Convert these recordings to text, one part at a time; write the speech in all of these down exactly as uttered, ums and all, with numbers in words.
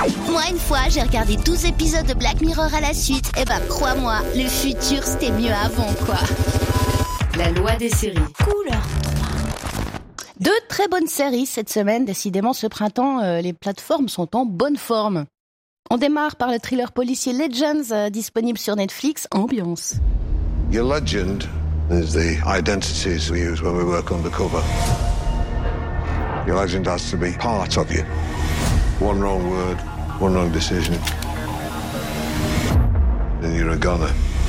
Moi, une fois, j'ai regardé douze épisodes de Black Mirror à la suite. Et ben, crois-moi, le futur, c'était mieux avant, quoi. La loi des séries. Couleur trois. Deux très bonnes séries cette semaine. Décidément, ce printemps, euh, les plateformes sont en bonne forme. On démarre par le thriller policier Legends, euh, disponible sur Netflix. Ambiance. Your legend is the identities we use when we work undercover. Your legend has to be part of you. One wrong word, one wrong decision, and you're a goner.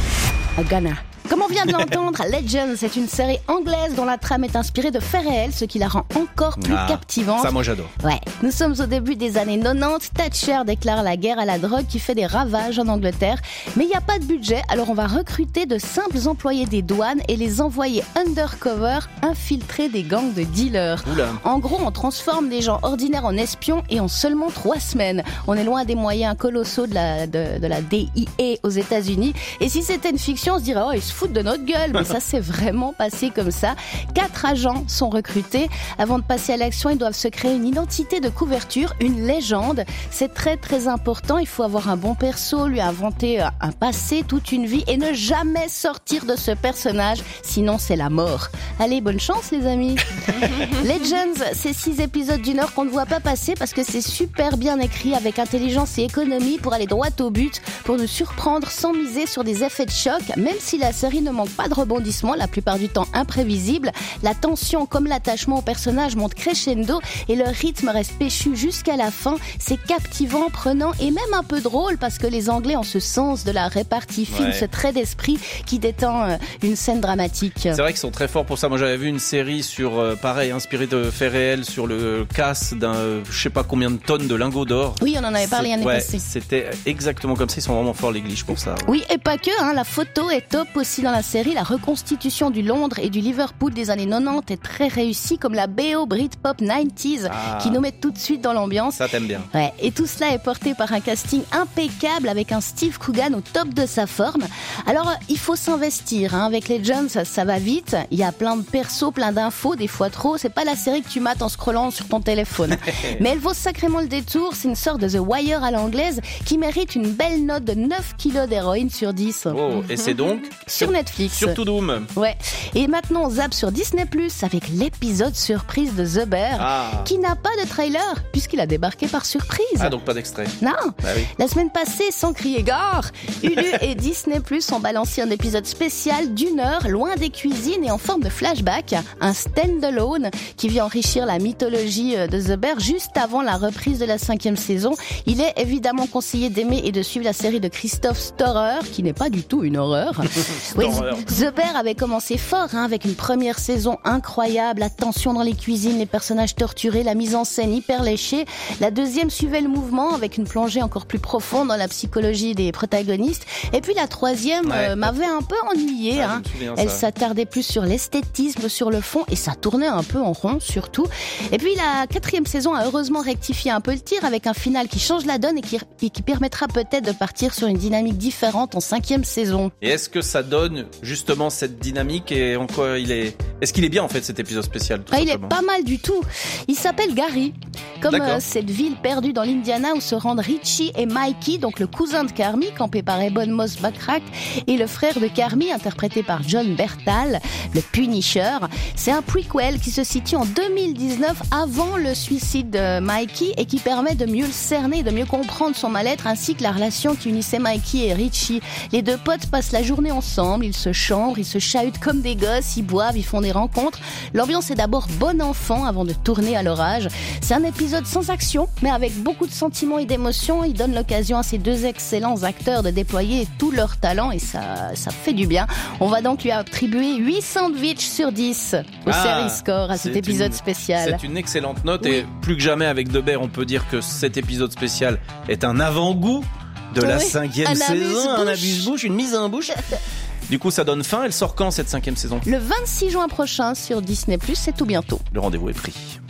A goner. Comme on vient de l'entendre, Legends, c'est une série anglaise dont la trame est inspirée de faits réels, ce qui la rend encore plus ah, captivante. Ça, moi, j'adore. Ouais. Nous sommes au début des années quatre-vingt-dix. Thatcher déclare la guerre à la drogue qui fait des ravages en Angleterre. Mais il n'y a pas de budget, alors on va recruter de simples employés des douanes et les envoyer undercover, infiltrer des gangs de dealers. Oula. En gros, on transforme des gens ordinaires en espions et en seulement trois semaines. On est loin des moyens colossaux de la, de, de la D I A aux États-Unis. Et si c'était une fiction, on se dirait, oh, ils se foutent de notre gueule, mais ça s'est vraiment passé comme ça. Quatre agents sont recrutés. Avant de passer à l'action, ils doivent se créer une identité de couverture, une légende. C'est très très important. Il faut avoir un bon perso, lui inventer un passé, toute une vie et ne jamais sortir de ce personnage, sinon c'est la mort. Allez, bonne chance les amis. Legends, c'est six épisodes d'une heure qu'on ne voit pas passer parce que c'est super bien écrit avec intelligence et économie pour aller droit au but, pour nous surprendre sans miser sur des effets de choc, même si la série ne manque pas de rebondissements, la plupart du temps imprévisibles. La tension comme l'attachement au personnage monte crescendo et le rythme reste péchu jusqu'à la fin. C'est captivant, prenant et même un peu drôle parce que les Anglais ont ce sens de la répartie fine, ouais. Ce trait d'esprit qui détend une scène dramatique. C'est vrai qu'ils sont très forts pour ça. Moi j'avais vu une série sur, euh, pareil, inspirée de faits réels sur le casse d'un euh, je sais pas combien de tonnes de lingots d'or. Oui, on en avait parlé l'année ouais, passée. C'était exactement comme ça. Ils sont vraiment forts les glitch pour ça. Oui, et pas que, hein, la photo est top aussi dans la série. La reconstitution du Londres et du Liverpool des années quatre-vingt-dix est très réussie, comme la B O Britpop quatre-vingt-dix ah. qui nous met tout de suite dans l'ambiance. Ça t'aime bien. Ouais. Et tout cela est porté par un casting impeccable avec un Steve Coogan au top de sa forme. Alors, il faut s'investir, hein. Avec Legends, ça, ça va vite. Il y a plein de persos, plein d'infos, des fois trop. C'est pas la série que tu mates en scrollant sur ton téléphone. Mais elle vaut sacrément le détour. C'est une sorte de The Wire à l'anglaise qui mérite une belle note de neuf kilos d'héroïne sur dix. Oh, et c'est donc sur Netflix. Sur Toudoum. Ouais. Et maintenant, on zappe sur Disney plus, avec l'épisode surprise de The Bear, ah. qui n'a pas de trailer, puisqu'il a débarqué par surprise. Ah, donc pas d'extrait. Non. Bah oui. La semaine passée, sans crier gare, Hulu et Disney plus ont balancé un épisode spécial d'une heure, loin des cuisines et en forme de flashback, un stand-alone qui vient enrichir la mythologie de The Bear juste avant la reprise de la cinquième saison. Il est évidemment conseillé d'aimer et de suivre la série de Christophe Storer, qui n'est pas du tout une horreur. Oui, The Bear avait commencé fort, hein, avec une première saison incroyable, la tension dans les cuisines, les personnages torturés, la mise en scène hyper léchée. La deuxième suivait le mouvement avec une plongée encore plus profonde dans la psychologie des protagonistes. Et puis la troisième ouais. euh, m'avait un peu ennuyée. Ah, hein. Elle ça. s'attardait plus sur l'esthétisme, sur le fond, et ça tournait un peu en rond surtout. Et puis la quatrième saison a heureusement rectifié un peu le tir avec un final qui change la donne et qui, et qui permettra peut-être de partir sur une dynamique différente en cinquième saison. Et est-ce que ça donne justement cette dynamique et en quoi il est... Est-ce qu'il est bien en fait cet épisode spécial tout ah, Il est simplement. pas mal du tout. Il s'appelle Gary, comme euh, cette ville perdue dans l'Indiana où se rendent Richie et Mikey, donc le cousin de Carmy, campé par Ebon Moss-Backrack, et le frère de Carmy, interprété par John Bertal, le Punisher. C'est un prequel qui se situe en deux mille dix-neuf, avant le suicide de Mikey, et qui permet de mieux le cerner, de mieux comprendre son mal-être, ainsi que la relation qui unissait Mikey et Richie. Les deux potes passent la journée ensemble, ils se chambrent, ils se chahutent comme des gosses, ils boivent, ils font des rencontres. L'ambiance est d'abord bon enfant avant de tourner à l'orage. C'est un épisode sans action, mais avec beaucoup de sentiments et d'émotions. Il donne l'occasion à ces deux excellents acteurs de déployer tout leur talent et ça, ça fait du bien. On va donc lui attribuer huit sandwichs sur dix au ah, série score à cet épisode une, spécial. C'est une excellente note oui. Et plus que jamais avec The Bear, on peut dire que cet épisode spécial est un avant-goût de la oui, cinquième un saison, un abuse-bouche, une mise en bouche. Du coup, ça donne fin. Elle sort quand cette cinquième saison ? Le vingt-six juin prochain sur Disney plus, c'est tout bientôt. Le rendez-vous est pris.